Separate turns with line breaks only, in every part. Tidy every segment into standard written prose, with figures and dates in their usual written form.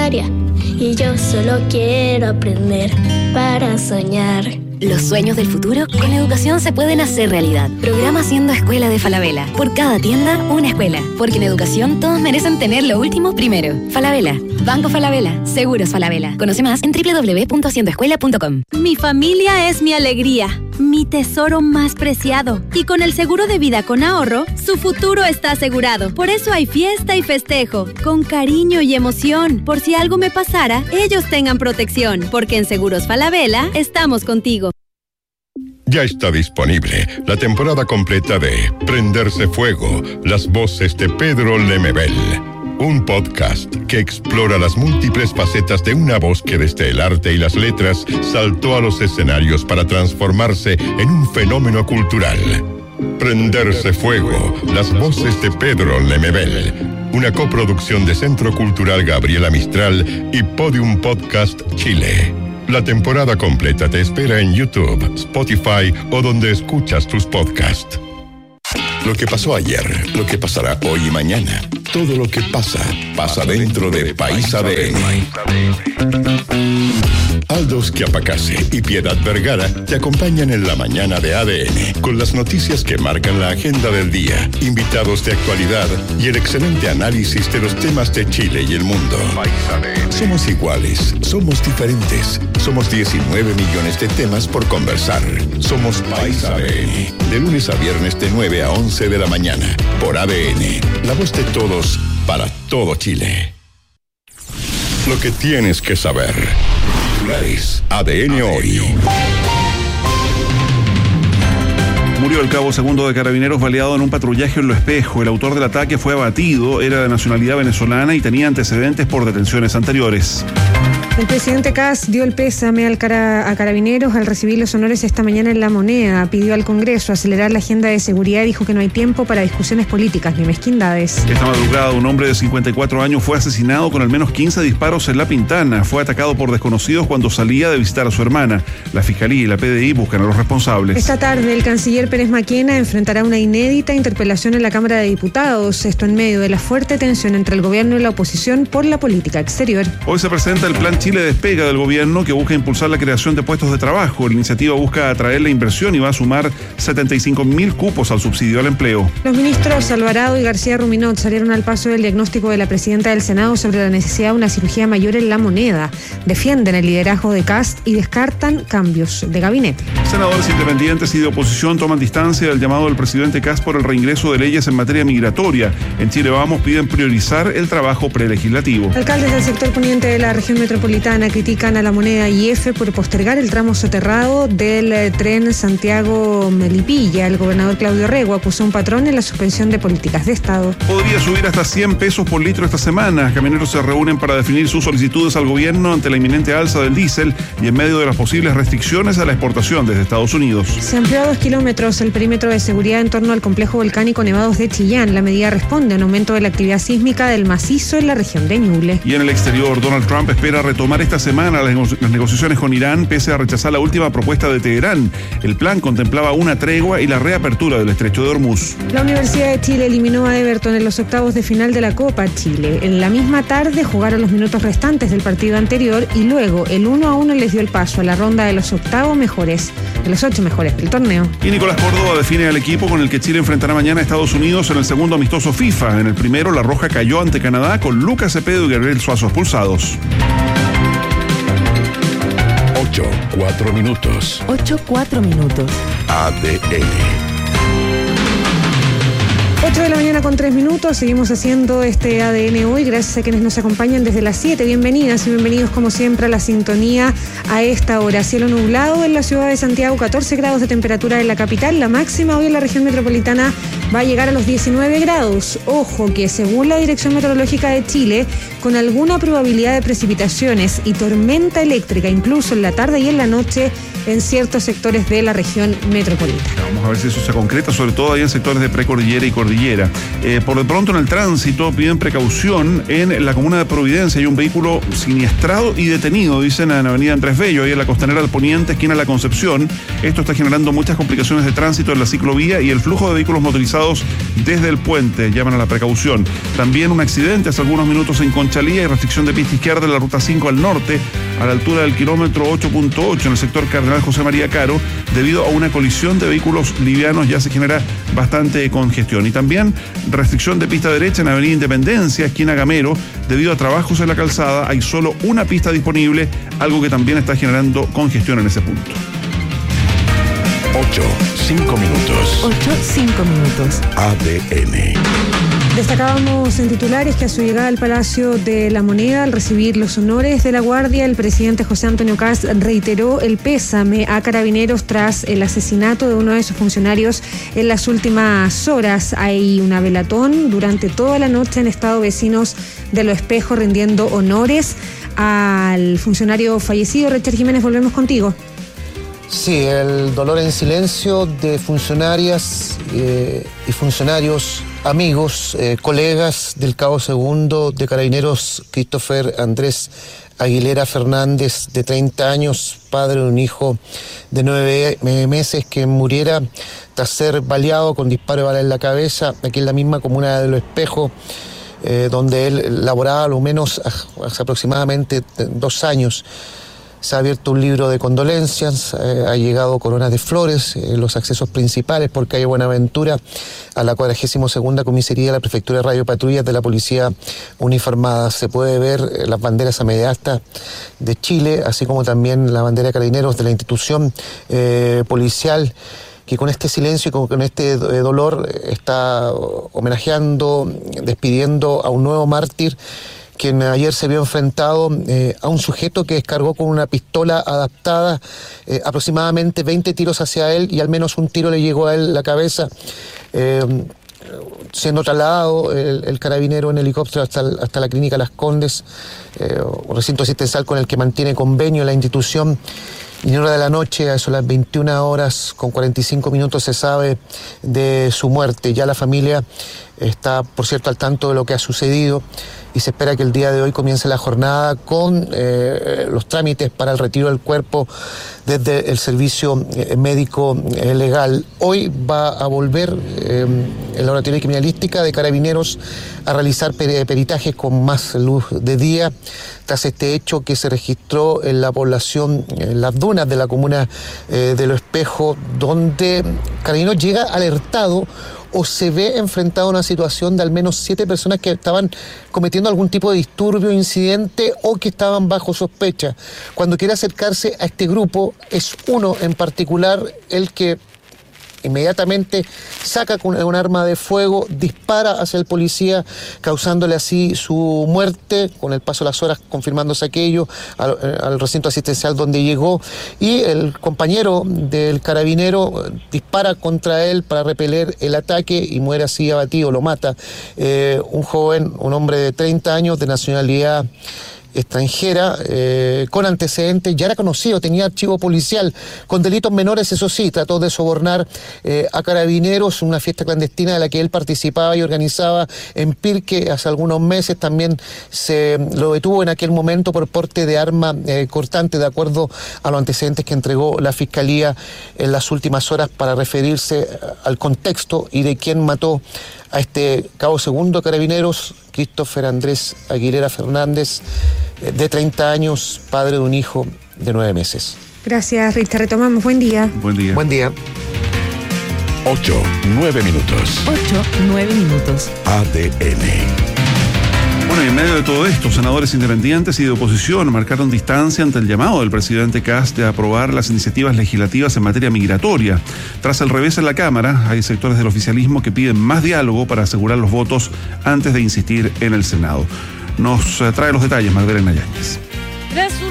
secundaria y yo solo quiero aprender para soñar.
Los sueños del futuro con educación se pueden hacer realidad. Programa Siendo Escuela de Falabella. Por cada tienda, una escuela. Porque en educación todos merecen tener lo último primero. Falabella. Banco Falabella. Seguros Falabella. Conoce más en www.siendoescuela.com.
Mi familia es mi alegría, mi tesoro más preciado. Y con el seguro de vida con ahorro, su futuro está asegurado. Por eso hay fiesta y festejo, con cariño y emoción. Por si algo me pasara, ellos tengan protección. Porque en Seguros Falabella estamos contigo.
Ya está disponible la temporada completa de Prenderse Fuego, las voces de Pedro Lemebel. Un podcast que explora las múltiples facetas de una voz que desde el arte y las letras saltó a los escenarios para transformarse en un fenómeno cultural. Prenderse Fuego, las voces de Pedro Lemebel. Una coproducción de Centro Cultural Gabriela Mistral y Podium Podcast Chile. La temporada completa te espera en YouTube, Spotify o donde escuchas tus podcasts. Lo que pasó ayer, lo que pasará hoy y mañana. Todo lo que pasa, pasa dentro de País ADN. Aldo Schiapacase y Piedad Vergara te acompañan en la mañana de ADN con las noticias que marcan la agenda del día, invitados de actualidad y el excelente análisis de los temas de Chile y el mundo. Somos iguales, somos diferentes, somos 19 millones de temas por conversar. Somos País ADN, de lunes a viernes de 9 a 11 de la mañana, por ADN, la voz de todos para todo Chile. Lo que tienes que saber. ADN hoy.
Murió el cabo segundo de Carabineros baleado en un patrullaje en Lo Espejo. El autor del ataque fue abatido, era de nacionalidad venezolana y tenía antecedentes por detenciones anteriores.
El presidente Kast dio el pésame a Carabineros al recibir los honores esta mañana en La Moneda. Pidió al Congreso acelerar la agenda de seguridad y dijo que no hay tiempo para discusiones políticas ni mezquindades.
Esta madrugada un hombre de 54 años fue asesinado con al menos 15 disparos en La Pintana. Fue atacado por desconocidos cuando salía de visitar a su hermana. La Fiscalía y la PDI buscan a los responsables.
Esta tarde el canciller Pérez Maquena enfrentará una inédita interpelación en la Cámara de Diputados. Esto en medio de la fuerte tensión entre el gobierno y la oposición por la política exterior.
Hoy se presenta el plan Chile Despega del gobierno que busca impulsar la creación de puestos de trabajo. La iniciativa busca atraer la inversión y va a sumar 75.000 cupos al subsidio al empleo.
Los ministros Alvarado y García Ruminot salieron al paso del diagnóstico de la presidenta del Senado sobre la necesidad de una cirugía mayor en La Moneda. Defienden el liderazgo de Kast y descartan cambios de gabinete.
Senadores independientes y de oposición toman distancia del llamado del presidente Kast por el reingreso de leyes en materia migratoria. En Chile Vamos piden priorizar el trabajo prelegislativo.
Alcaldes del sector poniente de la región metropolitana critican a La Moneda y EFE por postergar el tramo soterrado del tren Santiago-Melipilla. El gobernador Claudio Rego acusó a un patrón en la suspensión de políticas de Estado.
Podría subir hasta 100 pesos por litro esta semana. Camioneros se reúnen para definir sus solicitudes al gobierno ante la inminente alza del diésel y en medio de las posibles restricciones a la exportación desde Estados Unidos.
Se amplió a 2 kilómetros el perímetro de seguridad en torno al complejo volcánico Nevados de Chillán. La medida responde a un aumento de la actividad sísmica del macizo en la región de Ñuble.
Y en el exterior, Donald Trump espera retomar esta semana las negociaciones con Irán pese a rechazar la última propuesta de Teherán. El plan contemplaba una tregua y la reapertura del estrecho de Hormuz.
La Universidad de Chile eliminó a Everton en los octavos de final de la Copa Chile. En la misma tarde jugaron los minutos restantes del partido anterior y luego el 1-1 les dio el paso a la ronda de los 8 mejores del torneo.
Y Nicolás Córdoba define al equipo con el que Chile enfrentará mañana a Estados Unidos en el segundo amistoso FIFA. En el primero, La Roja cayó ante Canadá con Lucas Cepeda y Gabriel Suazo expulsados.
4 minutos.
4 minutos.
ADN.
8 de la mañana con 3 minutos, seguimos haciendo este ADN hoy, gracias a quienes nos acompañan desde las 7, bienvenidas y bienvenidos como siempre a la sintonía a esta hora. Cielo nublado en la ciudad de Santiago, 14 grados de temperatura en la capital, la máxima hoy en la región metropolitana va a llegar a los 19 grados. Ojo que según la Dirección Meteorológica de Chile, con alguna probabilidad de precipitaciones y tormenta eléctrica, incluso en la tarde y en la noche, en ciertos sectores de la región metropolitana.
Vamos a ver si eso se concreta, sobre todo ahí en sectores de precordillera y cordillera cordillera. Por de pronto en el tránsito piden precaución en la comuna de Providencia. Hay un vehículo siniestrado y detenido, dicen, en la avenida Andrés Bello, ahí en la costanera del Poniente, esquina La Concepción. Esto está generando muchas complicaciones de tránsito en la ciclovía y el flujo de vehículos motorizados desde el puente. Llaman a la precaución. También un accidente hace algunos minutos en Conchalía y restricción de pista izquierda en la ruta 5 al norte, a la altura del kilómetro 8.8 en el sector Cardenal José María Caro. Debido a una colisión de vehículos livianos ya se genera bastante congestión. Y también restricción de pista derecha en Avenida Independencia, esquina Gamero. Debido a trabajos en la calzada hay solo una pista disponible, algo que también está generando congestión en ese punto.
5 minutos. ADN.
Destacábamos en titulares que a su llegada al Palacio de la Moneda, al recibir los honores de la Guardia, el presidente José Antonio Kast reiteró el pésame a Carabineros tras el asesinato de uno de sus funcionarios en las últimas horas. Hay una velatón durante toda la noche en estado vecinos de Lo Espejo rindiendo honores al funcionario fallecido. Richard Jiménez, volvemos contigo.
Sí, el dolor en silencio de funcionarias y funcionarios, amigos, colegas del Cabo Segundo de Carabineros, Christopher Andrés Aguilera Fernández, de 30 años, padre de un hijo de 9 meses que muriera tras ser baleado con disparo de bala en la cabeza, aquí en la misma comuna de Lo Espejo, donde él laboraba lo menos hace aproximadamente 2 años. Se ha abierto un libro de condolencias, ha llegado coronas de flores en los accesos principales por calle Buenaventura a la 42ª comisaría de la Prefectura de Radio Patrullas de la Policía Uniformada. Se puede ver las banderas a media asta de Chile, así como también la bandera de Carabineros de la institución policial, que con este silencio y con este dolor está homenajeando, despidiendo a un nuevo mártir, quien ayer se vio enfrentado a un sujeto que descargó con una pistola adaptada aproximadamente 20 tiros hacia él y al menos un tiro le llegó a él en la cabeza, siendo trasladado el carabinero en helicóptero hasta la clínica Las Condes, un recinto asistencial con el que mantiene convenio la institución. Y en hora de la noche, a eso las 21 horas con 45 minutos, se sabe de su muerte. Ya la familia está, por cierto, al tanto de lo que ha sucedido y se espera que el día de hoy comience la jornada con los trámites para el retiro del cuerpo desde el servicio médico legal. Hoy va a volver el laboratorio criminalística de Carabineros a realizar peritajes con más luz de día tras este hecho que se registró en la población, en las dunas de la comuna de Lo Espejo, donde Carabineros llega alertado o se ve enfrentado a una situación de al menos 7 personas que estaban cometiendo algún tipo de disturbio, incidente o que estaban bajo sospecha. Cuando quiere acercarse a este grupo, es uno en particular el que inmediatamente saca con un arma de fuego, dispara hacia el policía, causándole así su muerte, con el paso de las horas confirmándose aquello, al recinto asistencial donde llegó, y el compañero del carabinero dispara contra él para repeler el ataque y muere así abatido, lo mata. Un joven, un hombre de 30 años de nacionalidad extranjera, con antecedentes, ya era conocido, tenía archivo policial, con delitos menores, eso sí, trató de sobornar a Carabineros, una fiesta clandestina de la que él participaba y organizaba en Pirque hace algunos meses. También se lo detuvo en aquel momento por porte de arma cortante, de acuerdo a los antecedentes que entregó la Fiscalía en las últimas horas para referirse al contexto y de quién mató a este Cabo Segundo de Carabineros, Christopher Andrés Aguilera Fernández, de 30 años, padre de un hijo de 9 meses.
Gracias, Rita. Retomamos. Buen día.
Buen día.
Buen día.
9 minutos. ADN.
Bueno, y en medio de todo esto, senadores independientes y de oposición marcaron distancia ante el llamado del presidente Kast de aprobar las iniciativas legislativas en materia migratoria. Tras el revés en la Cámara, hay sectores del oficialismo que piden más diálogo para asegurar los votos antes de insistir en el Senado. Nos trae los detalles Magdalena Yáñez.
Tras una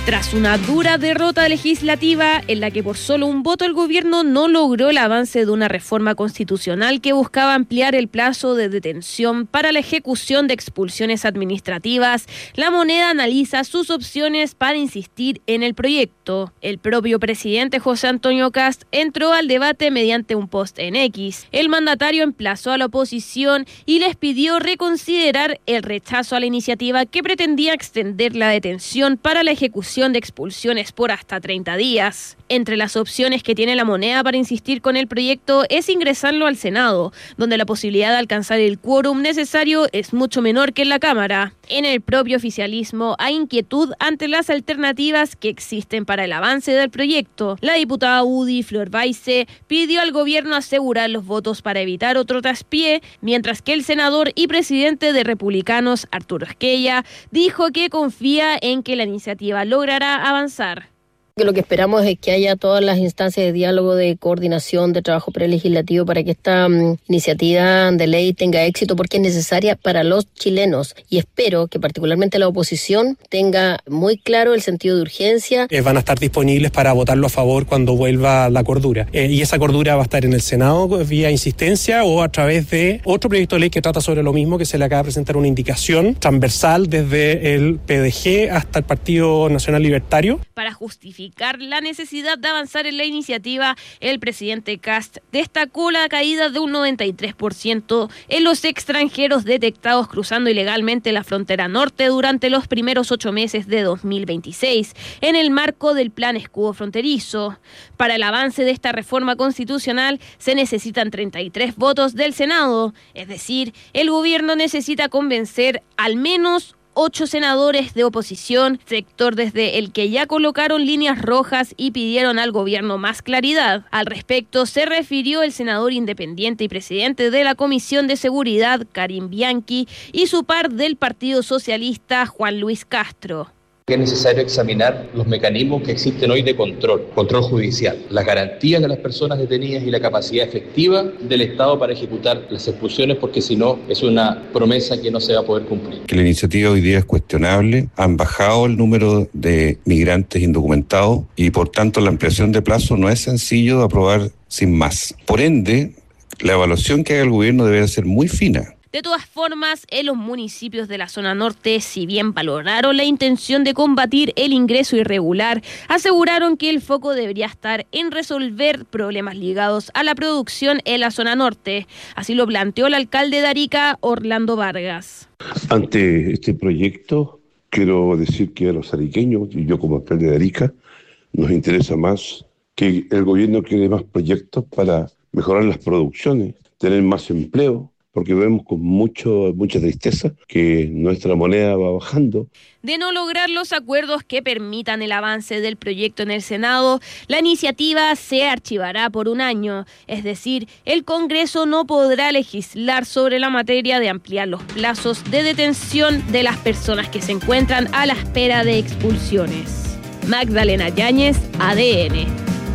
Tras una dura derrota legislativa en la que por solo un voto el gobierno no logró el avance de una reforma constitucional que buscaba ampliar el plazo de detención para la ejecución de expulsiones administrativas, La Moneda analiza sus opciones para insistir en el proyecto. El propio presidente José Antonio Kast entró al debate mediante un post en X. El mandatario emplazó a la oposición y les pidió reconsiderar el rechazo a la iniciativa que pretendía extender la detención para la ejecución de expulsiones por hasta 30 días. Entre las opciones que tiene La Moneda para insistir con el proyecto es ingresarlo al Senado, donde la posibilidad de alcanzar el quórum necesario es mucho menor que en la Cámara. En el propio oficialismo hay inquietud ante las alternativas que existen para el avance del proyecto. La diputada UDI, Flor Baise, pidió al gobierno asegurar los votos para evitar otro traspié, mientras que el senador y presidente de Republicanos, Arturo Esquella, dijo que confía en que la iniciativa logrará avanzar.
Lo que esperamos es que haya todas las instancias de diálogo, de coordinación, de trabajo prelegislativo para que esta iniciativa de ley tenga éxito, porque es necesaria para los chilenos. Y espero que particularmente la oposición tenga muy claro el sentido de urgencia.
Van a estar disponibles para votarlo a favor cuando vuelva la cordura. Y esa cordura va a estar en el Senado vía insistencia o a través de otro proyecto de ley que trata sobre lo mismo, que se le acaba de presentar una indicación transversal desde el PDG hasta el Partido Nacional Libertario.
Para justificar la necesidad de avanzar en la iniciativa, el presidente Kast destacó la caída de un 93% en los extranjeros detectados cruzando ilegalmente la frontera norte durante los primeros 8 meses de 2026, en el marco del Plan Escudo Fronterizo. Para el avance de esta reforma constitucional se necesitan 33 votos del Senado, es decir, el gobierno necesita convencer al menos 8 senadores de oposición, sector desde el que ya colocaron líneas rojas y pidieron al gobierno más claridad. Al respecto se refirió el senador independiente y presidente de la Comisión de Seguridad, Karim Bianchi, y su par del Partido Socialista, Juan Luis Castro.
Es necesario examinar los mecanismos que existen hoy de control judicial, las garantías de las personas detenidas y la capacidad efectiva del Estado para ejecutar las expulsiones, porque si no es una promesa que no se va a poder cumplir.
Que la iniciativa hoy día es cuestionable, han bajado el número de migrantes indocumentados y por tanto la ampliación de plazo no es sencillo de aprobar sin más. Por ende, la evaluación que haga el gobierno debe ser muy fina.
De todas formas, en los municipios de la zona norte, si bien valoraron la intención de combatir el ingreso irregular, aseguraron que el foco debería estar en resolver problemas ligados a la producción en la zona norte. Así lo planteó el alcalde de Arica, Orlando Vargas.
Ante este proyecto, quiero decir que a los ariqueños, y yo como alcalde de Arica, nos interesa más que el gobierno cree más proyectos para mejorar las producciones, tener más empleo, porque vemos con mucha tristeza que nuestra moneda va bajando.
De no lograr los acuerdos que permitan el avance del proyecto en el Senado, la iniciativa se archivará por 1 año. Es decir, el Congreso no podrá legislar sobre la materia de ampliar los plazos de detención de las personas que se encuentran a la espera de expulsiones. Magdalena Yáñez, ADN.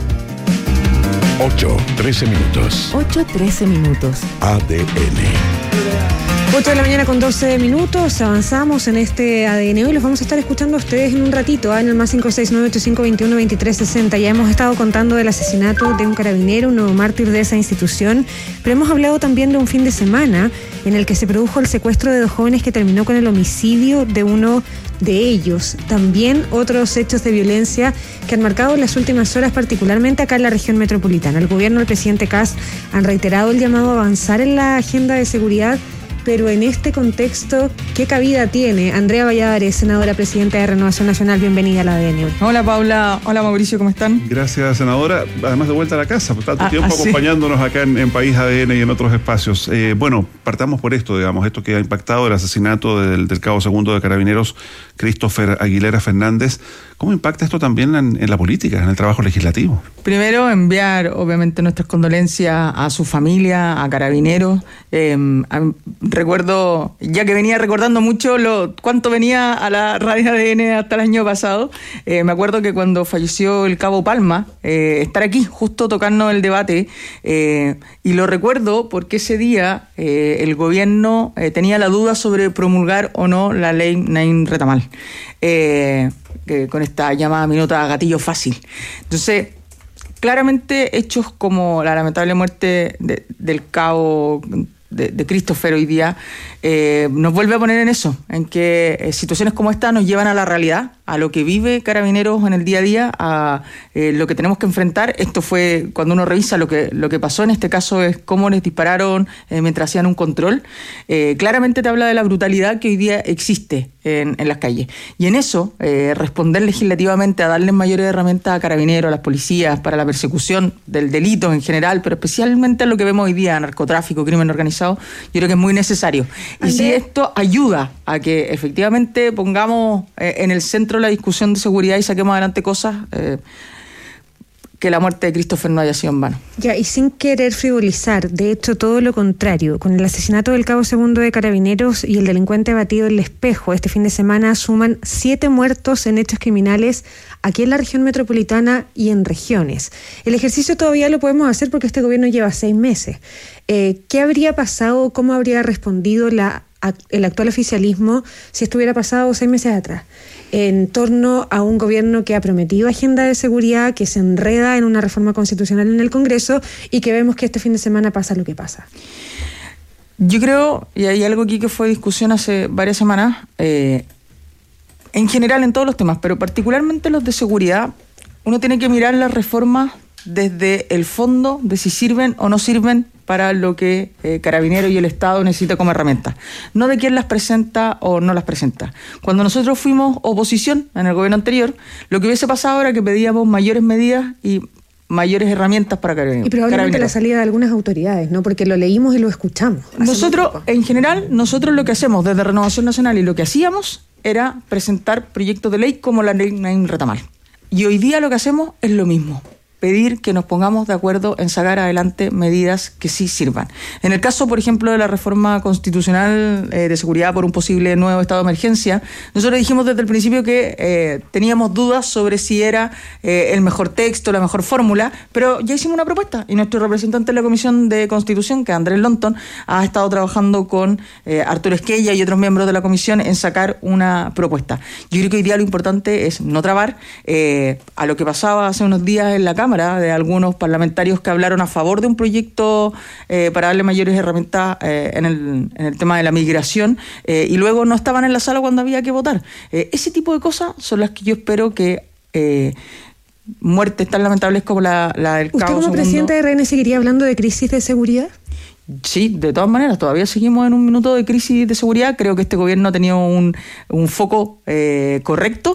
8:13 minutos.
8:13 minutos.
ADN.
8 de la mañana con 12 minutos, avanzamos en este ADN hoy, los vamos a estar escuchando a ustedes en un ratito, en el más 569-8521-2360. Ya hemos estado contando del asesinato de un carabinero, un nuevo mártir de esa institución, pero hemos hablado también de un fin de semana en el que se produjo el secuestro de 2 jóvenes que terminó con el homicidio de uno de ellos. También otros hechos de violencia que han marcado en las últimas horas, particularmente acá en la región metropolitana. El gobierno del presidente Kast han reiterado el llamado a avanzar en la agenda de seguridad, pero en este contexto, ¿qué cabida tiene? Andrea Valladares, senadora presidenta de Renovación Nacional, bienvenida a la ADN.
Hola Paula, hola Mauricio, ¿cómo están?
Gracias, senadora. Además de vuelta a la casa, por tanto tiempo acompañándonos acá en País ADN y en otros espacios. Bueno, partamos por esto, digamos, esto que ha impactado el asesinato del cabo segundo de Carabineros, Christopher Aguilera Fernández. ¿Cómo impacta esto también en la política, en el trabajo legislativo?
Primero, enviar obviamente nuestras condolencias a su familia, a Carabineros. Recuerdo, ya que venía recordando mucho cuánto venía a la radio ADN hasta el año pasado, me acuerdo que cuando falleció el cabo Palma, estar aquí, justo tocando el debate, y lo recuerdo porque ese día el gobierno tenía la duda sobre promulgar o no la ley Naim Retamal. con esta llamada minuta gatillo fácil. Entonces, claramente hechos como la lamentable muerte del cabo de Christopher hoy día nos vuelve a poner en eso, en que situaciones como esta nos llevan a la realidad, a lo que vive Carabineros en el día a día, a lo que tenemos que enfrentar. Esto fue, cuando uno revisa lo que pasó en este caso, es cómo les dispararon mientras hacían un control. Claramente te habla de la brutalidad que hoy día existe en las calles. Y en eso, responder legislativamente a darles mayores herramientas a Carabineros, a las policías, para la persecución del delito en general, pero especialmente a lo que vemos hoy día, narcotráfico, crimen organizado, yo creo que es muy necesario. Y si esto ayuda a que efectivamente pongamos en el centro la discusión de seguridad y saquemos adelante cosas, que la muerte de Christopher no haya sido en vano.
Ya, y sin querer frivolizar, de hecho todo lo contrario, con el asesinato del cabo segundo de Carabineros y el delincuente abatido en El Espejo este fin de semana, suman 7 muertos en hechos criminales aquí en la región metropolitana y en regiones. El ejercicio todavía lo podemos hacer porque este gobierno lleva 6 meses. ¿Qué habría pasado, cómo habría respondido el actual oficialismo si esto hubiera pasado 6 meses atrás? En torno a un gobierno que ha prometido agenda de seguridad, que se enreda en una reforma constitucional en el Congreso y que vemos que este fin de semana pasa lo que pasa.
Yo creo, y hay algo aquí que fue discusión hace varias semanas, en general en todos los temas, pero particularmente los de seguridad, uno tiene que mirar las reformas desde el fondo de si sirven o no sirven para lo que Carabineros y el Estado necesita como herramienta. No de quién las presenta o no las presenta. Cuando nosotros fuimos oposición en el gobierno anterior, lo que hubiese pasado era que pedíamos mayores medidas y mayores herramientas para Carabineros.
Y probablemente la salida de algunas autoridades, ¿no? Porque lo leímos y lo escuchamos.
Nosotros, en general, lo que hacemos desde Renovación Nacional y lo que hacíamos era presentar proyectos de ley como la ley Naim Retamal. Y hoy día lo que hacemos es lo mismo. Pedir que nos pongamos de acuerdo en sacar adelante medidas que sí sirvan. En el caso, por ejemplo, de la reforma constitucional de seguridad por un posible nuevo estado de emergencia, nosotros dijimos desde el principio que teníamos dudas sobre si era el mejor texto, la mejor fórmula, pero ya hicimos una propuesta y nuestro representante en la Comisión de Constitución, que es Andrés Lonton, ha estado trabajando con Arturo Esquella y otros miembros de la Comisión en sacar una propuesta. Yo creo que hoy día lo importante es no trabar a lo que pasaba hace unos días en la Cámara, de algunos parlamentarios que hablaron a favor de un proyecto para darle mayores herramientas en el tema de la migración y luego no estaban en la sala cuando había que votar. Ese tipo de cosas son las que yo espero que muertes tan lamentables como la del cabo.
¿Usted como presidente de RN seguiría hablando de crisis de seguridad?
Sí, de todas maneras, todavía seguimos en un minuto de crisis de seguridad. Creo que este gobierno ha tenido un foco correcto.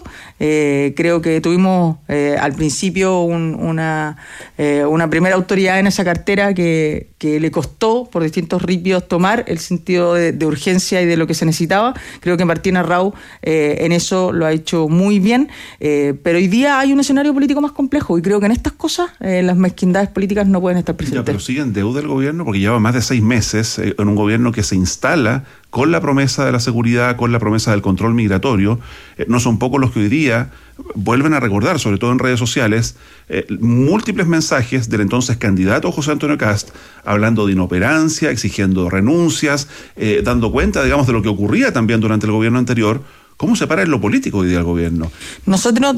Creo que tuvimos al principio una primera autoridad en esa cartera que le costó por distintos ripios tomar el sentido de urgencia y de lo que se necesitaba. Creo que Martín Arrau en eso lo ha hecho muy bien, pero hoy día hay un escenario político más complejo y creo que en estas cosas las mezquindades políticas no pueden estar presentes.
Ya, pero sigue en deuda el gobierno porque lleva más de 6 meses en un gobierno que se instala con la promesa de la seguridad, con la promesa del control migratorio. No son pocos los que hoy día vuelven a recordar, sobre todo en redes sociales, múltiples mensajes del entonces candidato José Antonio Kast hablando de inoperancia, exigiendo renuncias, dando cuenta, digamos, de lo que ocurría también durante el gobierno anterior. ¿Cómo se para en lo político hoy día el gobierno?
Nosotros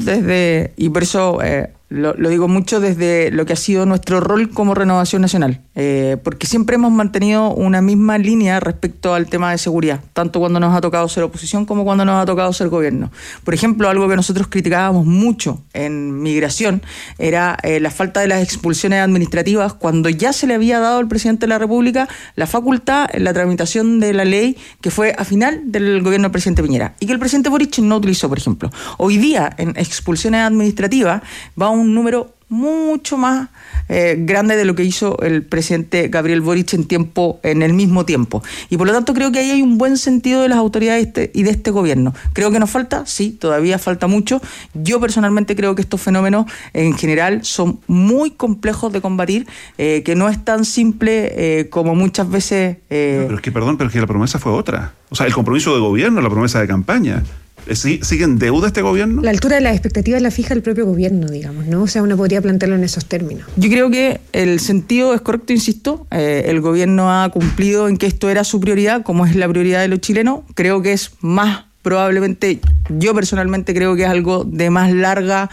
y por eso lo digo mucho desde lo que ha sido nuestro rol como Renovación Nacional, porque siempre hemos mantenido una misma línea respecto al tema de seguridad, tanto cuando nos ha tocado ser oposición como cuando nos ha tocado ser gobierno. Por ejemplo, algo que nosotros criticábamos mucho en migración era la falta de las expulsiones administrativas cuando ya se le había dado al presidente de la República la facultad en la tramitación de la ley que fue a final del gobierno del presidente Piñera y que el presidente Boric no utilizó, por ejemplo. Hoy día, en expulsiones administrativas, va un número mucho más grande de lo que hizo el presidente Gabriel Boric en el mismo tiempo. Y por lo tanto creo que ahí hay un buen sentido de las autoridades y de este gobierno. Creo que nos falta, sí, todavía falta mucho. Yo personalmente creo que estos fenómenos en general son muy complejos de combatir, que no es tan simple como muchas veces...
Pero es que la promesa fue otra. O sea, el compromiso de gobierno, la promesa de campaña. ¿Sigue en deuda este gobierno?
La altura de las expectativas la fija el propio gobierno, digamos, ¿no? O sea, uno podría plantearlo en esos términos.
Yo creo que el sentido es correcto, insisto. El gobierno ha cumplido en que esto era su prioridad, como es la prioridad de los chilenos. Creo que es más probablemente, yo personalmente creo que es algo de más larga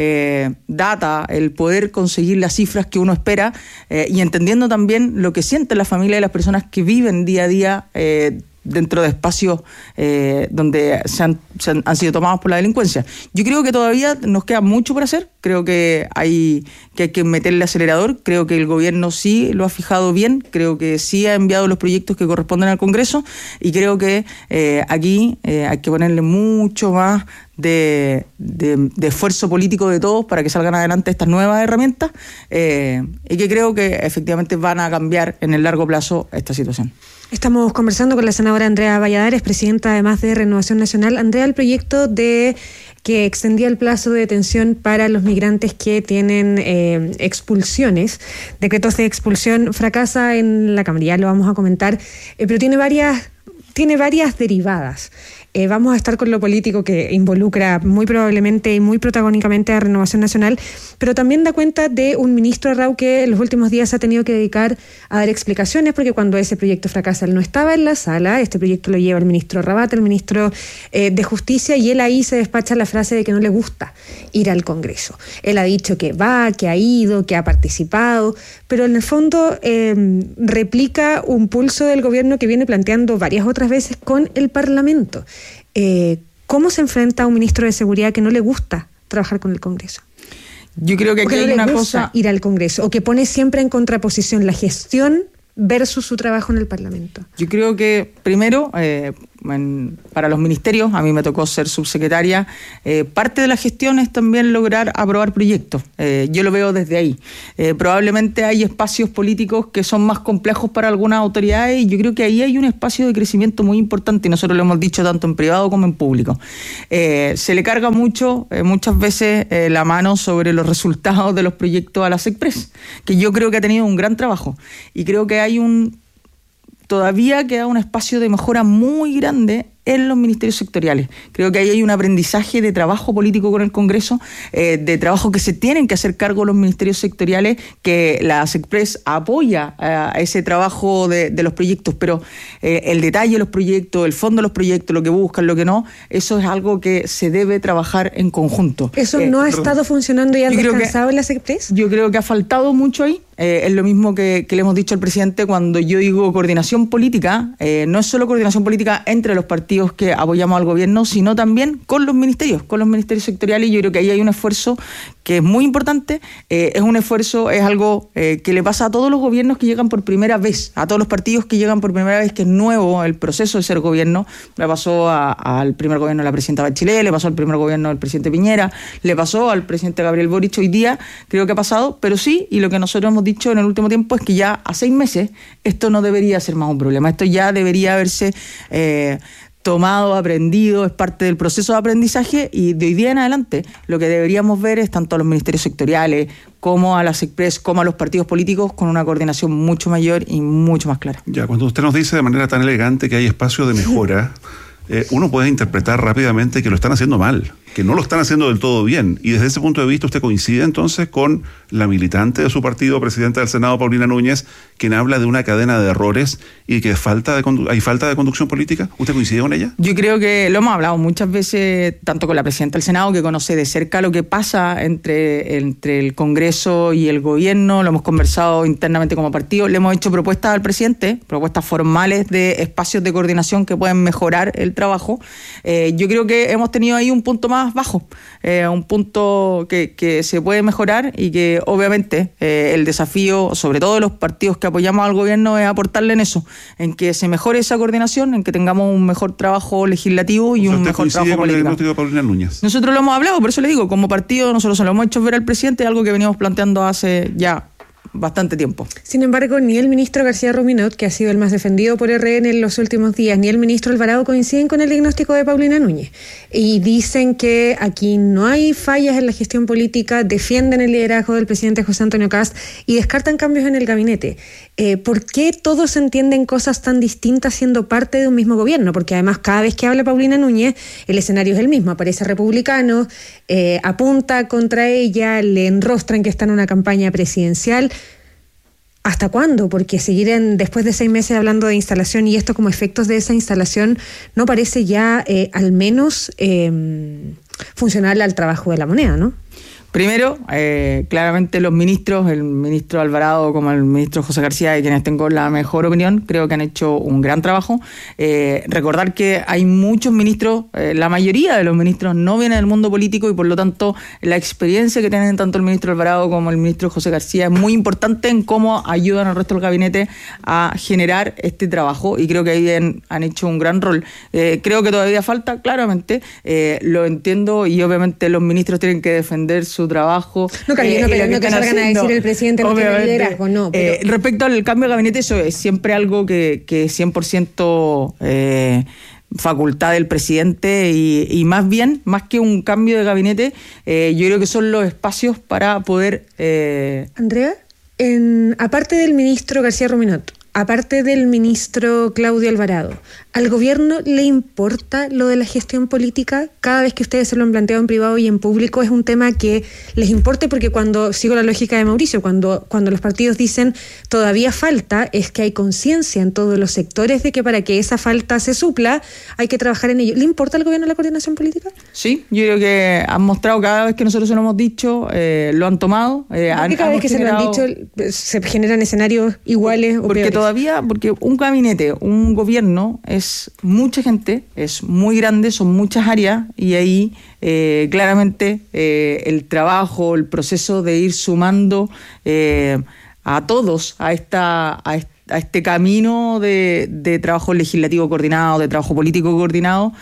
data, el poder conseguir las cifras que uno espera, y entendiendo también lo que sienten la familia y las personas que viven día a día dentro de espacios donde han sido tomados por la delincuencia. Yo creo que todavía nos queda mucho por hacer, creo que hay que meterle acelerador, creo que el gobierno sí lo ha fijado bien, creo que sí ha enviado los proyectos que corresponden al Congreso, y creo que aquí hay que ponerle mucho más de esfuerzo político de todos para que salgan adelante estas nuevas herramientas, y que creo que efectivamente van a cambiar en el largo plazo esta situación.
Estamos conversando con la senadora Andrea Valladares, presidenta además de Renovación Nacional. Andrea, el proyecto que extendía el plazo de detención para los migrantes que tienen expulsiones, decretos de expulsión, fracasa en la Cámara, ya lo vamos a comentar, pero tiene varias derivadas. Vamos a estar con lo político que involucra muy probablemente y muy protagónicamente a Renovación Nacional, pero también da cuenta de un ministro Arrau que en los últimos días ha tenido que dedicar a dar explicaciones, porque cuando ese proyecto fracasa él no estaba en la sala, este proyecto lo lleva el ministro Rabat, el ministro de Justicia, y él ahí se despacha la frase de que no le gusta ir al Congreso. Él ha dicho que va, que ha ido, que ha participado, pero en el fondo replica un pulso del gobierno que viene planteando varias otras veces con el Parlamento. ¿Cómo se enfrenta a un ministro de Seguridad que no le gusta trabajar con el Congreso?
Yo creo que aquí hay una cosa,
ir al Congreso, o que pone siempre en contraposición la gestión versus su trabajo en el Parlamento.
Yo creo que primero, para los ministerios, a mí me tocó ser subsecretaria, parte de la gestión es también lograr aprobar proyectos. Yo lo veo desde ahí. Probablemente hay espacios políticos que son más complejos para algunas autoridades, y yo creo que ahí hay un espacio de crecimiento muy importante, y nosotros lo hemos dicho tanto en privado como en público. Se le carga muchas veces la mano sobre los resultados de los proyectos a la SECPRES, que yo creo que ha tenido un gran trabajo, y creo que todavía queda un espacio de mejora muy grande en los ministerios sectoriales. Creo que ahí hay un aprendizaje de trabajo político con el Congreso, de trabajo que se tienen que hacer cargo los ministerios sectoriales, que la SECPRES apoya a ese trabajo de los proyectos, pero el detalle de los proyectos, el fondo de los proyectos, lo que buscan, lo que no, eso es algo que se debe trabajar en conjunto.
¿Eso no ha estado funcionando y ha descansado en la SECPRES?
Yo creo que ha faltado mucho ahí. Es lo mismo que le hemos dicho al presidente cuando yo digo coordinación política. No es solo coordinación política entre los partidos que apoyamos al gobierno, sino también con los ministerios sectoriales. Y yo creo que ahí hay un esfuerzo que es muy importante. Es un esfuerzo, es algo que le pasa a todos los gobiernos que llegan por primera vez, a todos los partidos que llegan por primera vez, que es nuevo el proceso de ser gobierno. Le pasó al primer gobierno de la presidenta Bachelet, le pasó al primer gobierno del presidente Piñera, le pasó al presidente Gabriel Boric. Hoy día creo que ha pasado, pero sí, y lo que nosotros hemos dicho en el último tiempo es que ya a 6 meses esto no debería ser más un problema. Esto ya debería haberse tomado, aprendido, es parte del proceso de aprendizaje, y de hoy día en adelante lo que deberíamos ver es tanto a los ministerios sectoriales como a la SECPRES, como a los partidos políticos, con una coordinación mucho mayor y mucho más clara.
Ya, cuando usted nos dice de manera tan elegante que hay espacio de mejora, uno puede interpretar rápidamente que lo están haciendo mal, que no lo están haciendo del todo bien, y desde ese punto de vista usted coincide entonces con la militante de su partido, presidenta del Senado, Paulina Núñez, quien habla de una cadena de errores y que hay falta de conducción política. ¿Usted coincide con ella?
Yo creo que lo hemos hablado muchas veces, tanto con la presidenta del Senado, que conoce de cerca lo que pasa entre el Congreso y el gobierno, lo hemos conversado internamente como partido, le hemos hecho propuestas al presidente, propuestas formales de espacios de coordinación que pueden mejorar el trabajo. Yo creo que hemos tenido ahí un punto más bajo, un punto que se puede mejorar, y que obviamente el desafío, sobre todo de los partidos que apoyamos al gobierno, es aportarle en eso, en que se mejore esa coordinación, en que tengamos un mejor trabajo legislativo y un mejor trabajo político.
¿Usted coincide con el diagnóstico de Paulina Núñez?
Nosotros lo hemos hablado, por eso le digo, como partido nosotros se lo hemos hecho ver al presidente, algo que veníamos planteando hace ya bastante tiempo.
Sin embargo, ni el ministro García Ruminot, que ha sido el más defendido por RN en los últimos días, ni el ministro Alvarado coinciden con el diagnóstico de Paulina Núñez, y dicen que aquí no hay fallas en la gestión política, defienden el liderazgo del presidente José Antonio Kast y descartan cambios en el gabinete. ¿Por qué todos entienden cosas tan distintas siendo parte de un mismo gobierno? Porque además cada vez que habla Paulina Núñez el escenario es el mismo, aparece republicano, apunta contra ella, le enrostran que está en una campaña presidencial. ¿Hasta cuándo? Porque seguir después de 6 meses hablando de instalación y esto como efectos de esa instalación no parece ya al menos funcional al trabajo de la moneda, ¿no?
Primero, claramente los ministros, el ministro Alvarado como el ministro José García, de quienes tengo la mejor opinión, creo que han hecho un gran trabajo. Recordar que hay muchos ministros, la mayoría de los ministros no vienen del mundo político y por lo tanto la experiencia que tienen tanto el ministro Alvarado como el ministro José García es muy importante en cómo ayudan al resto del gabinete a generar este trabajo y creo que ahí han hecho un gran rol. Creo que todavía falta, claramente, lo entiendo y obviamente los ministros tienen que defender su trabajo.
No, cariño, no que salgan a decir el presidente no tiene liderazgo, no. Pero...
respecto al cambio de gabinete, eso es siempre algo que es 100% facultad del presidente y más bien, más que un cambio de gabinete, yo creo que son los espacios para poder...
Andrea, aparte del ministro García Ruminot, aparte del ministro Claudio Alvarado, ¿al gobierno le importa lo de la gestión política? Cada vez que ustedes se lo han planteado en privado y en público, ¿es un tema que les importe? Porque cuando, sigo la lógica de Mauricio, cuando los partidos dicen todavía falta, es que hay conciencia en todos los sectores de que para que esa falta se supla, hay que trabajar en ello. ¿Le importa al gobierno la coordinación política?
Sí, yo creo que han mostrado cada vez que nosotros se lo hemos dicho, lo han tomado.
Cada vez que se lo han dicho, se generan escenarios iguales o peores.
Porque un gabinete, un gobierno es mucha gente, es muy grande, son muchas áreas y ahí claramente el trabajo, el proceso de ir sumando a todos a este camino de trabajo legislativo coordinado, de trabajo político coordinado,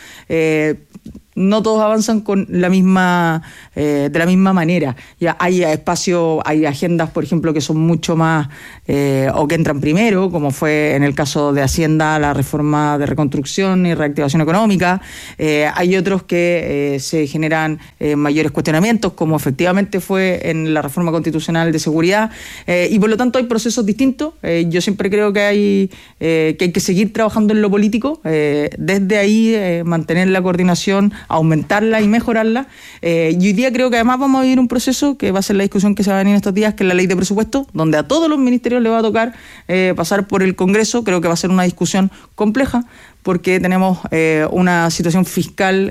no todos avanzan con la misma de la misma manera. Ya hay espacio, hay agendas, por ejemplo, que son mucho más o que entran primero, como fue en el caso de Hacienda, la reforma de reconstrucción y reactivación económica. Hay otros que se generan mayores cuestionamientos, como efectivamente fue en la reforma constitucional de seguridad, y por lo tanto hay procesos distintos. Yo siempre creo que hay que seguir trabajando en lo político, desde ahí mantener la coordinación, aumentarla y mejorarla. Y hoy día creo que además vamos a vivir un proceso que va a ser la discusión que se va a venir estos días, que es la ley de presupuesto, donde a todos los ministerios le va a tocar pasar por el Congreso. Creo que va a ser una discusión compleja porque tenemos una situación fiscal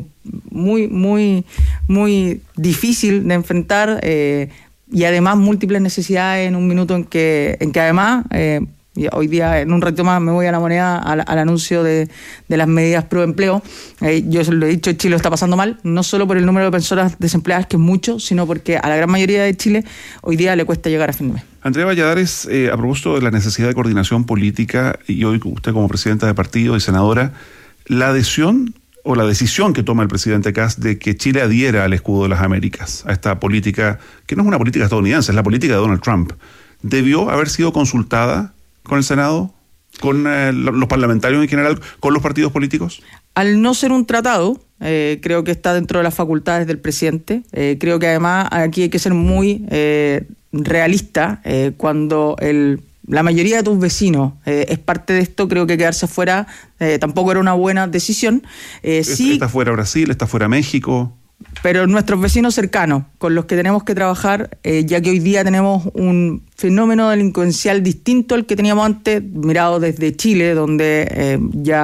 muy difícil de enfrentar y además múltiples necesidades en un minuto en que además... Y hoy día, en un rato más, me voy a la moneda al anuncio de las medidas pro empleo. Yo se lo he dicho, Chile lo está pasando mal, no solo por el número de personas desempleadas, que es mucho, sino porque a la gran mayoría de Chile hoy día le cuesta llegar a fin de mes.
Andrea Valladares, a propósito de la necesidad de coordinación política, y hoy usted como presidenta de partido y senadora, la adhesión o la decisión que toma el presidente Kast de que Chile adhiera al escudo de las Américas, a esta política, que no es una política estadounidense, es la política de Donald Trump, ¿debió haber sido consultada con el Senado, con los parlamentarios en general, con los partidos políticos?
Al no ser un tratado, creo que está dentro de las facultades del presidente. Creo que además aquí hay que ser muy realista. Cuando la mayoría de tus vecinos es parte de esto, creo que quedarse fuera tampoco era una buena decisión. Sí,
está fuera Brasil, está fuera México...
Pero nuestros vecinos cercanos, con los que tenemos que trabajar, ya que hoy día tenemos un fenómeno delincuencial distinto al que teníamos antes, mirado desde Chile, donde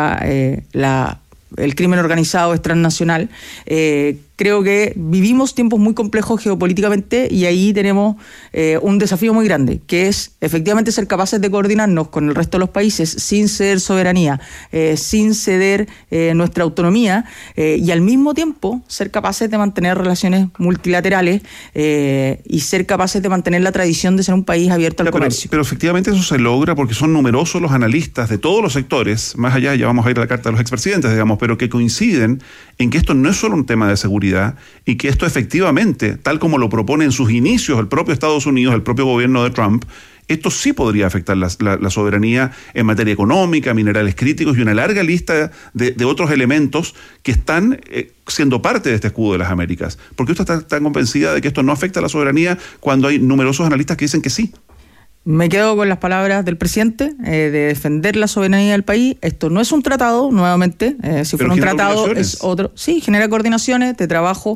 el crimen organizado es transnacional. Creo que vivimos tiempos muy complejos geopolíticamente y ahí tenemos un desafío muy grande, que es efectivamente ser capaces de coordinarnos con el resto de los países sin ceder soberanía, sin ceder nuestra autonomía y al mismo tiempo ser capaces de mantener relaciones multilaterales y ser capaces de mantener la tradición de ser un país abierto al comercio.
Pero efectivamente eso se logra porque son numerosos los analistas de todos los sectores, más allá, ya vamos a ir a la carta de los expresidentes, digamos, pero que coinciden en que esto no es solo un tema de seguridad y que esto efectivamente, tal como lo propone en sus inicios el propio Estados Unidos, el propio gobierno de Trump, esto sí podría afectar la soberanía en materia económica, minerales críticos y una larga lista de otros elementos que están siendo parte de este escudo de las Américas. ¿Por qué usted está tan convencida de que esto no afecta a la soberanía cuando hay numerosos analistas que dicen que sí?
Me quedo con las palabras del presidente de defender la soberanía del país. Esto no es un tratado, nuevamente. Si fuera un tratado es otro. Sí, genera coordinaciones de trabajo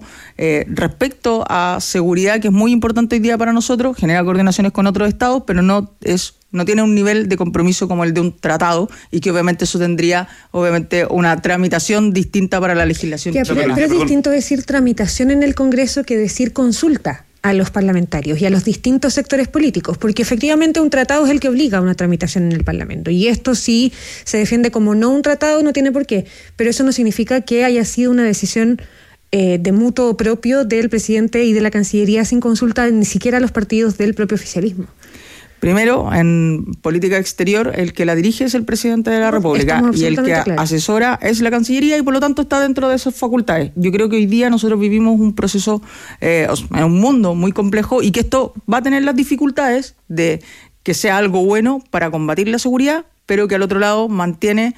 respecto a seguridad, que es muy importante hoy día para nosotros. Genera coordinaciones con otros estados, pero no tiene un nivel de compromiso como el de un tratado, y que obviamente eso tendría una tramitación distinta para la legislación.
Pero es distinto decir tramitación en el Congreso que decir consulta a los parlamentarios y a los distintos sectores políticos, porque efectivamente un tratado es el que obliga a una tramitación en el Parlamento, y esto sí se defiende como no un tratado, no tiene por qué, pero eso no significa que haya sido una decisión de mutuo propio del presidente y de la Cancillería sin consulta ni siquiera a los partidos del propio oficialismo.
Primero, en política exterior, el que la dirige es el presidente de la República, y el que asesora es la Cancillería, y por lo tanto está dentro de esas facultades. Yo creo que hoy día nosotros vivimos un proceso, en un mundo muy complejo, y que esto va a tener las dificultades de que sea algo bueno para combatir la seguridad, pero que al otro lado mantiene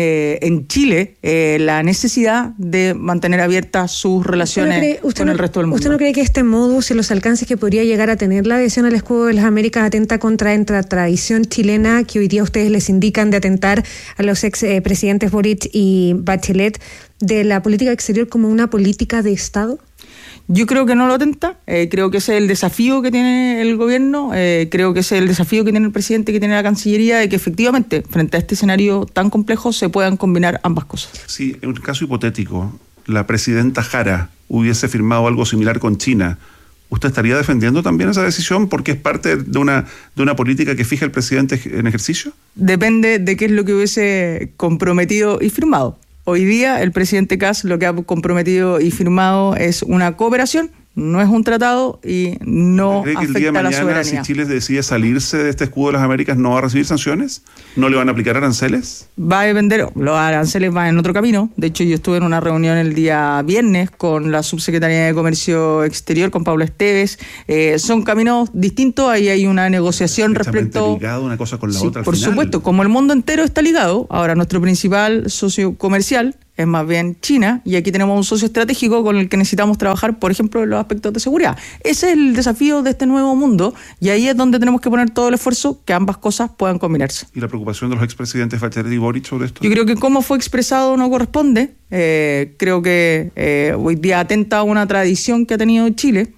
en Chile la necesidad de mantener abiertas sus relaciones con el resto del mundo.
¿Usted no cree que este modus y los alcances que podría llegar a tener la adhesión al escudo de las Américas atenta contra la tradición chilena que hoy día ustedes les indican de atentar a los ex presidentes Boric y Bachelet de la política exterior como una política de Estado?
Yo creo que no lo atenta, creo que ese es el desafío que tiene el gobierno, creo que ese es el desafío que tiene el presidente, que tiene la Cancillería, de que efectivamente, frente a este escenario tan complejo, se puedan combinar ambas cosas.
Sí, en un caso hipotético, la presidenta Jara hubiese firmado algo similar con China, ¿usted estaría defendiendo también esa decisión porque es parte de una política que fija el presidente en ejercicio?
Depende de qué es lo que hubiese comprometido y firmado. Hoy día el presidente Kast lo que ha comprometido y firmado es una cooperación, no es un tratado y no afecta a la soberanía. ¿Cree que el día de mañana, si Chile
decide salirse de este escudo de las Américas, no va a recibir sanciones? ¿No le van a aplicar aranceles?
Va a depender, los aranceles van en otro camino. De hecho, yo estuve en una reunión el día viernes con la subsecretaria de Comercio Exterior, con Paula Esteves. Son caminos distintos, ahí hay una negociación respecto...
ligado una cosa con la otra al
por
final.
Supuesto, como el mundo entero está ligado, ahora nuestro principal socio comercial es más bien China, y aquí tenemos un socio estratégico con el que necesitamos trabajar, por ejemplo, en los aspectos de seguridad. Ese es el desafío de este nuevo mundo, y ahí es donde tenemos que poner todo el esfuerzo, que ambas cosas puedan combinarse.
¿Y la preocupación de los expresidentes Bachelet y Boric sobre esto?
Yo creo que cómo fue expresado no corresponde. Creo que hoy día atenta a una tradición que ha tenido Chile.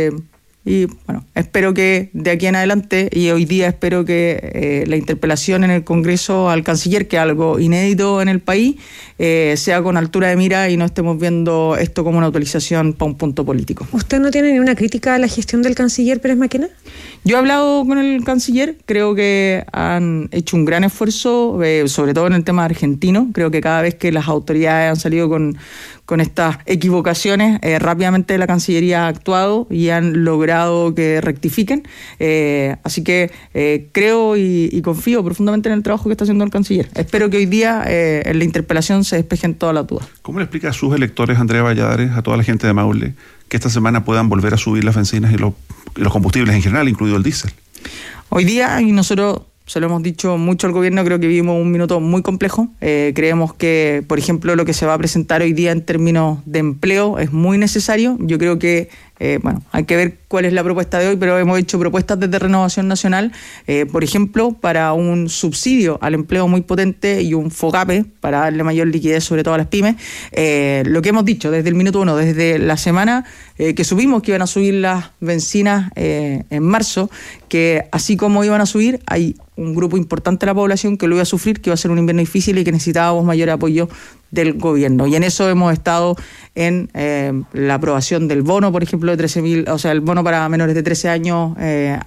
Y bueno, espero que de aquí en adelante, y hoy día espero que la interpelación en el Congreso al canciller, que es algo inédito en el país, sea con altura de mira y no estemos viendo esto como una utilización para un punto político.
¿Usted no tiene ninguna crítica a la gestión del canciller Pérez Maquena?
Yo he hablado con el canciller, creo que han hecho un gran esfuerzo, sobre todo en el tema argentino. Creo que cada vez que las autoridades han salido con estas equivocaciones, rápidamente la Cancillería ha actuado y han logrado que rectifiquen. Así que creo y confío profundamente en el trabajo que está haciendo el canciller. Espero que hoy día en la interpelación se despejen todas las dudas.
¿Cómo le explica a sus electores, Andrea Valladares, a toda la gente de Maule, que esta semana puedan volver a subir las bencinas y los combustibles en general, incluido el diésel?
Hoy día, y nosotros se lo hemos dicho mucho al gobierno, creo que vivimos un minuto muy complejo. Creemos que, por ejemplo, lo que se va a presentar hoy día en términos de empleo es muy necesario. Yo creo que, hay que ver cuál es la propuesta de hoy, pero hemos hecho propuestas desde Renovación Nacional, por ejemplo, para un subsidio al empleo muy potente y un FOGAPE para darle mayor liquidez sobre todo a las pymes. Lo que hemos dicho desde el minuto 1, desde la semana que supimos que iban a subir las bencinas en marzo, que así como iban a subir, hay un grupo importante de la población que lo iba a sufrir, que iba a ser un invierno difícil y que necesitábamos mayor apoyo del gobierno. Y en eso hemos estado en la aprobación del bono, por ejemplo, de 13.000, o sea, el bono para menores de 13 años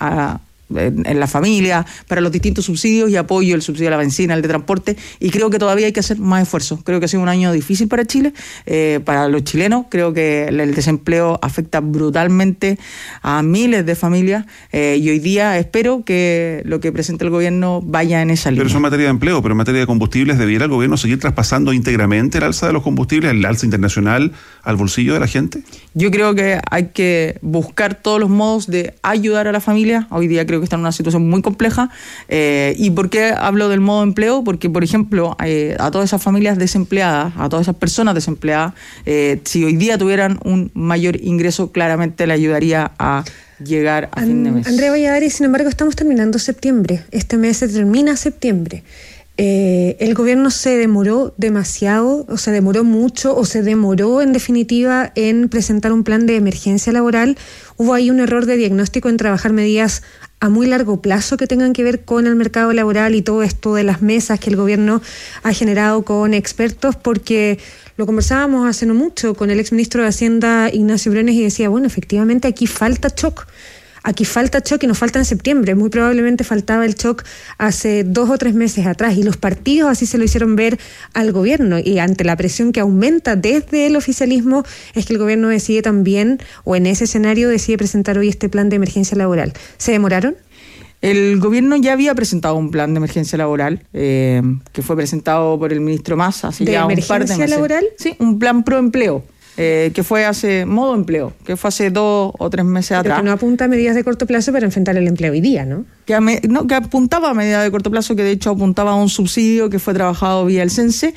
en la familia, para los distintos subsidios y apoyo, el subsidio a la bencina, el de transporte, y creo que todavía hay que hacer más esfuerzos. Creo que ha sido un año difícil para Chile, para los chilenos. Creo que el desempleo afecta brutalmente a miles de familias, y hoy día espero que lo que presente el gobierno vaya en esa línea.
Pero eso en materia de empleo, pero en materia de combustibles, ¿debiera el gobierno seguir traspasando íntegramente el alza de los combustibles, el alza internacional, al bolsillo de la gente?
Yo creo que hay que buscar todos los modos de ayudar a la familia. Hoy día creo que está en una situación muy compleja. ¿Y por qué hablo del modo empleo? Porque, por ejemplo, a todas esas familias desempleadas, a todas esas personas desempleadas, si hoy día tuvieran un mayor ingreso, claramente le ayudaría a llegar a fin de mes.
Andrea Valladares, sin embargo, estamos terminando septiembre. Este mes se termina septiembre. El gobierno se demoró demasiado, o se demoró mucho, o se demoró en definitiva en presentar un plan de emergencia laboral. Hubo ahí un error de diagnóstico en trabajar medidas a muy largo plazo que tengan que ver con el mercado laboral y todo esto de las mesas que el gobierno ha generado con expertos, porque lo conversábamos hace no mucho con el exministro de Hacienda, Ignacio Briones, y decía, bueno, efectivamente aquí falta shock. Aquí falta shock y nos falta en septiembre. Muy probablemente faltaba el shock hace 2 o 3 meses atrás, y los partidos así se lo hicieron ver al gobierno, y ante la presión que aumenta desde el oficialismo es que el gobierno decide también, o en ese escenario decide presentar hoy este plan de emergencia laboral. ¿Se demoraron?
El gobierno ya había presentado un plan de emergencia laboral que fue presentado por el ministro Massa hace ya un par de meses. ¿De emergencia laboral? Sí, un plan pro empleo. Que fue modo empleo, que fue hace 2 o 3 meses atrás.
Pero que no apunta a medidas de corto plazo para enfrentar el empleo hoy día, ¿no?
Que apuntaba a medidas de corto plazo, que de hecho apuntaba a un subsidio que fue trabajado vía el CENSE.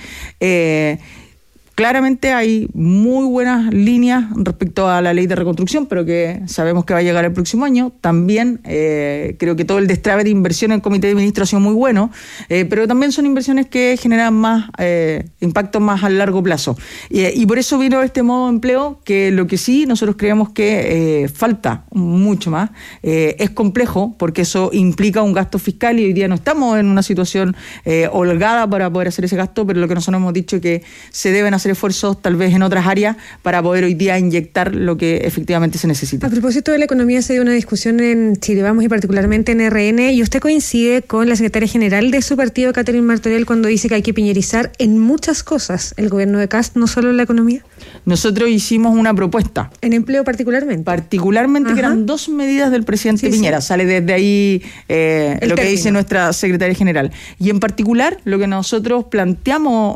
Claramente hay muy buenas líneas respecto a la ley de reconstrucción, pero que sabemos que va a llegar el próximo año. También creo que todo el destrabe de inversión en el Comité de Ministros ha sido muy bueno, pero también son inversiones que generan más impacto más a largo plazo. Y por eso vino este modo de empleo, que lo que sí nosotros creemos que falta mucho más. Es complejo, porque eso implica un gasto fiscal, y hoy día no estamos en una situación holgada para poder hacer ese gasto, pero lo que nosotros hemos dicho es que se deben hacer esfuerzos tal vez en otras áreas para poder hoy día inyectar lo que efectivamente se necesita.
A propósito de la economía, se dio una discusión en Chile Vamos y particularmente en RN, y usted coincide con la secretaria general de su partido, Catherine Martorell, cuando dice que hay que piñerizar en muchas cosas el gobierno de Kast, no solo en la economía.
Nosotros hicimos una propuesta.
¿En empleo particularmente?
Particularmente, ajá, que eran 2 medidas del presidente Piñera. Sí. Sale desde ahí lo que dice nuestra secretaria general. Y en particular, lo que nosotros planteamos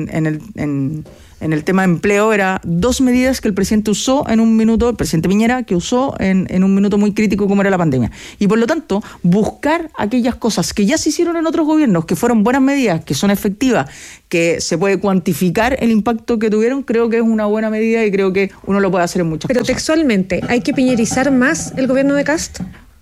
en el tema de empleo era 2 medidas que el presidente usó en un minuto, el presidente Piñera, que usó en un minuto muy crítico como era la pandemia. Y por lo tanto, buscar aquellas cosas que ya se hicieron en otros gobiernos, que fueron buenas medidas, que son efectivas, que se puede cuantificar el impacto que tuvieron, creo que es una buena medida, y creo que uno lo puede hacer en muchas cosas.
Pero textualmente, ¿hay que piñerizar más el gobierno de Kast?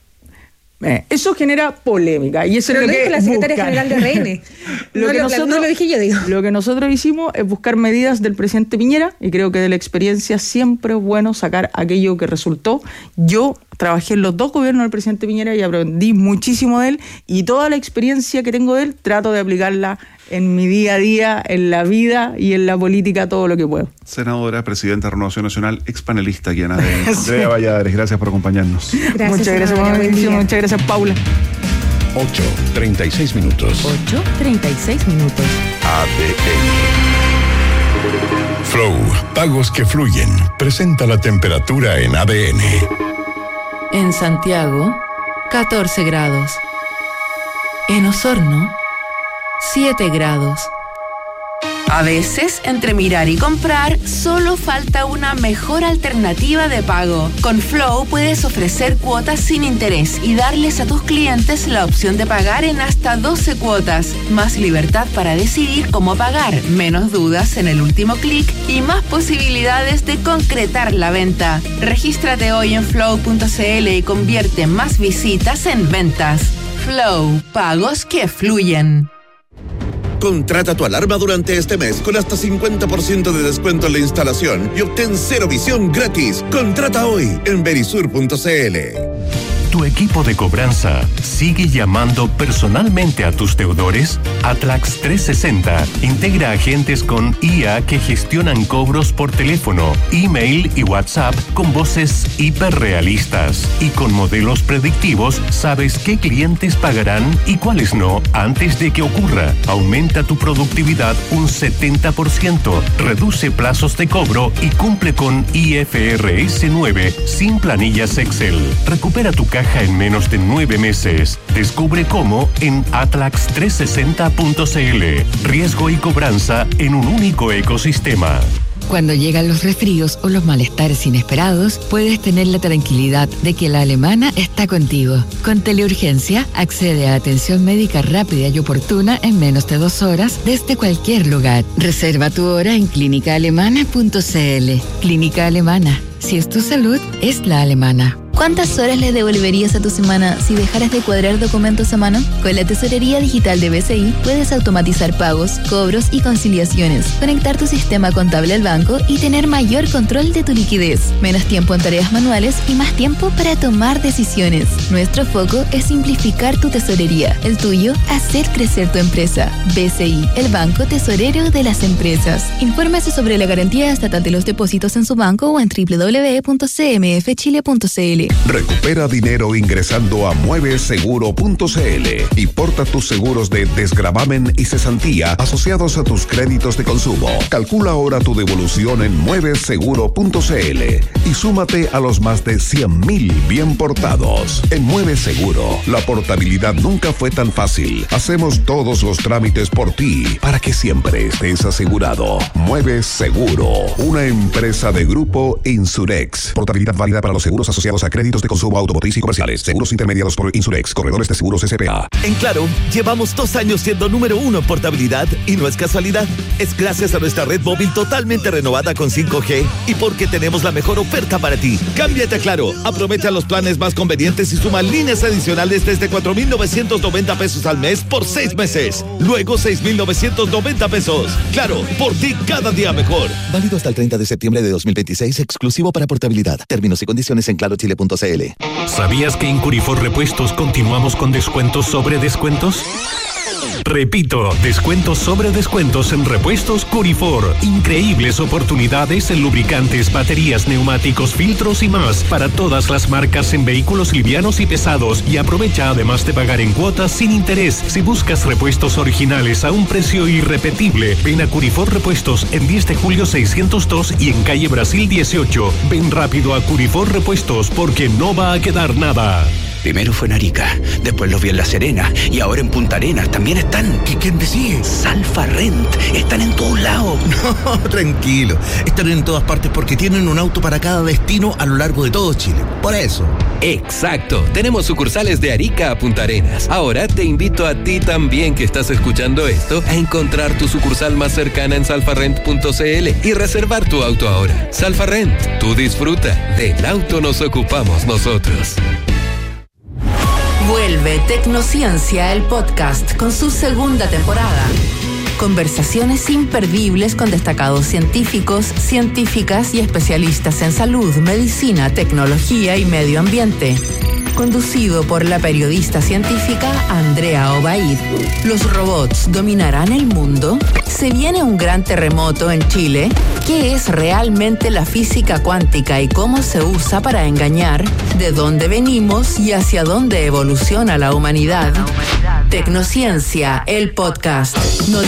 Eso genera polémica, y eso
pero
es lo que
dijo la secretaria general de RN. No lo dije yo, digo.
Lo que nosotros hicimos es buscar medidas del presidente Piñera, y creo que de la experiencia siempre es bueno sacar aquello que resultó. Yo trabajé en los 2 gobiernos del presidente Piñera y aprendí muchísimo de él, y toda la experiencia que tengo de él trato de aplicarla en mi día a día, en la vida y en la política, todo lo que puedo.
Senadora, presidenta de Renovación Nacional, expanelista aquí en ADN. Andrea Valladares, gracias por acompañarnos.
Gracias,
muchas gracias, muchas gracias, Paula.
8:36 minutos.
8:36 minutos.
ADN. Flow, pagos que fluyen. Presenta la temperatura en ADN.
En Santiago, 14 grados. En Osorno, 7 grados. A veces, entre mirar y comprar, solo falta una mejor alternativa de pago. Con Flow puedes ofrecer cuotas sin interés y darles a tus clientes la opción de pagar en hasta 12 cuotas. Más libertad para decidir cómo pagar, menos dudas en el último clic y más posibilidades de concretar la venta. Regístrate hoy en flow.cl y convierte más visitas en ventas. Flow, pagos que fluyen.
Contrata tu alarma durante este mes con hasta 50% de descuento en la instalación y obtén cero visión gratis. Contrata hoy en verisur.cl.
¿Tu equipo de cobranza sigue llamando personalmente a tus deudores? Atlax 360 integra agentes con IA que gestionan cobros por teléfono, email y WhatsApp con voces hiperrealistas. Y con modelos predictivos sabes qué clientes pagarán y cuáles no antes de que ocurra. Aumenta tu productividad un 70%, reduce plazos de cobro y cumple con IFRS 9 sin planillas Excel. Recupera tu caja en menos de 9 meses. Descubre cómo en atlax360.cl. Riesgo y cobranza en un único ecosistema.
Cuando llegan los resfríos o los malestares inesperados, puedes tener la tranquilidad de que la Alemana está contigo. Con Teleurgencia, accede a atención médica rápida y oportuna en menos de 2 horas desde cualquier lugar. Reserva tu hora en clínicaalemana.cl. Clínica Alemana. Si es tu salud, es la alemana.
¿Cuántas horas le devolverías a tu semana si dejaras de cuadrar documentos a mano? Con la tesorería digital de BCI puedes automatizar pagos, cobros y conciliaciones, conectar tu sistema contable al banco y tener mayor control de tu liquidez, menos tiempo en tareas manuales y más tiempo para tomar decisiones. Nuestro foco es simplificar tu tesorería, el tuyo, hacer crecer tu empresa. BCI, el banco tesorero de las empresas. Infórmese sobre la garantía estatal de los depósitos en su banco o en www.cmfchile.cl.
Recupera dinero ingresando a mueveseguro.cl y porta tus seguros de desgravamen y cesantía asociados a tus créditos de consumo. Calcula ahora tu devolución en mueveseguro.cl y súmate a los más de 100.000 bien portados. En Mueve Seguro, la portabilidad nunca fue tan fácil. Hacemos todos los trámites por ti para que siempre estés asegurado. Mueve Seguro, una empresa de Grupo Insurex. Portabilidad válida para los seguros asociados a créditos de consumo automotriz y comerciales. Seguros intermediados por Insurex, corredores de seguros S.p.A.
En Claro, llevamos 2 años siendo número 1 en portabilidad y no es casualidad. Es gracias a nuestra red móvil totalmente renovada con 5G y porque tenemos la mejor oferta para ti. Cámbiate a Claro, aprovecha los planes más convenientes y suma líneas adicionales desde 4,990 pesos al mes por 6 meses. Luego 6,990 pesos. Claro, por ti cada día mejor. Válido hasta el 30 de septiembre de 2026, exclusivo para portabilidad. Términos y condiciones en clarochile.cl.
¿Sabías que en Curifor Repuestos continuamos con descuentos sobre descuentos? Repito, descuentos sobre descuentos en Repuestos Curifor. Increíbles oportunidades en lubricantes, baterías, neumáticos, filtros y más para todas las marcas en vehículos livianos y pesados. Y aprovecha además de pagar en cuotas sin interés. Si buscas repuestos originales a un precio irrepetible, ven a Curifor Repuestos en 10 de julio 602 y en calle Brasil 18. Ven rápido a Curifor Repuestos porque no va a quedar nada.
Primero fue en Arica, después los vi en La Serena y ahora en Punta Arenas también están. ¿Quién me sigue? Salfa Rent. Están en todos lados.
No, tranquilo. Están en todas partes porque tienen un auto para cada destino a lo largo de todo Chile. Por eso.
Exacto. Tenemos sucursales de Arica a Punta Arenas. Ahora te invito a ti también que estás escuchando esto a encontrar tu sucursal más cercana en salfarrent.cl y reservar tu auto ahora. Salfa Rent. Tú disfruta. Del auto nos ocupamos nosotros.
Vuelve Tecnociencia, el podcast, con su segunda temporada. Conversaciones imperdibles con destacados científicos, científicas y especialistas en salud, medicina, tecnología y medio ambiente. Conducido por la periodista científica Andrea Obaid. ¿Los robots dominarán el mundo? ¿Se viene un gran terremoto en Chile? ¿Qué es realmente la física cuántica y cómo se usa para engañar? ¿De dónde venimos y hacia dónde evoluciona la humanidad? Tecnociencia, el podcast.